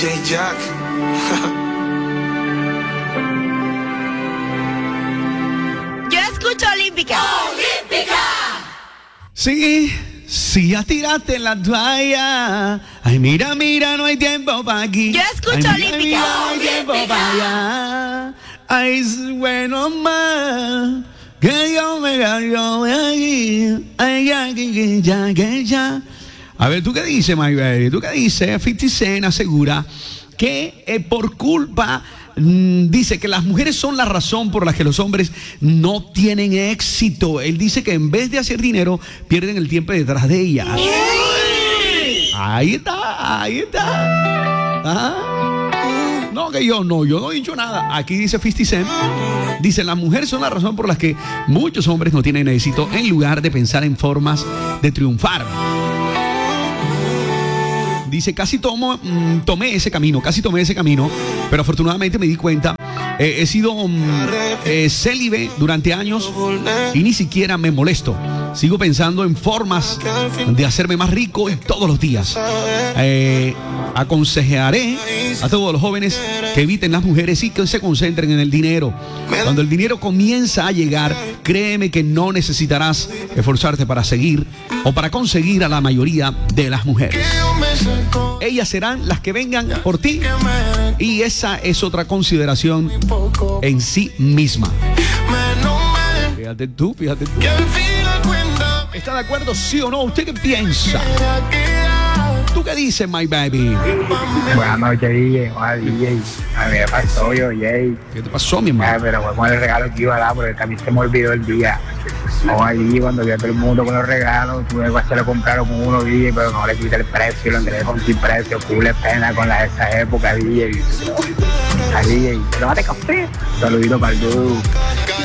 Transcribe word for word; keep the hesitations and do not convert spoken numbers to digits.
J-Jack. Yo escucho Olímpica. ¡Olímpica! Sí, sí, ya tiraste la toalla. Ay, mira, mira, no hay tiempo para aquí. Yo escucho Ay, mira, Olímpica. mira, no hay tiempo para allá. Ay, es bueno más que yo me gallo de aquí. Ay, ya, que ya, que ya. A ver, ¿tú qué dices, my baby? ¿Tú qué dices? cincuenta Cent asegura que eh, por culpa, mm, dice que las mujeres son la razón por la que los hombres no tienen éxito. Él dice que en vez de hacer dinero, pierden el tiempo detrás de ellas. Ahí está, ahí está. Ajá. No, que yo no, yo no he dicho nada. Aquí dice cincuenta Cent. Dice, las mujeres son la razón por la que muchos hombres no tienen éxito en lugar de pensar en formas de triunfar. Dice, casi tomo, mm, tomé ese camino, casi tomé ese camino, pero afortunadamente me di cuenta, eh, he sido mm, eh, célibe durante años y ni siquiera me molesto. Sigo pensando en formas de hacerme más rico y todos los días. Eh, aconsejaré a todos los jóvenes que eviten las mujeres y que se concentren en el dinero. Cuando el dinero comienza a llegar, créeme que no necesitarás esforzarte para seguir o para conseguir a la mayoría de las mujeres. Ellas serán las que vengan por ti y esa es otra consideración en sí misma. Fíjate tú, fíjate tú. ¿Está de acuerdo, sí o no? ¿Usted qué piensa? ¿Tú qué dices, my baby? Buenas noches, D J. Hola, D J. A mí me pasó yo, Jay. ¿Qué te pasó, mi hermano? Ah, pero fue con el regalo que iba a dar, porque también se me olvidó el día. O allí, cuando vi a todo el mundo con los regalos, tuve que hacerlo comprar con uno, D J, pero no le quité el precio, lo entregué con sin precio. Full pena con la, esa época, D J. A D J, tómate café. Saludito para el dude.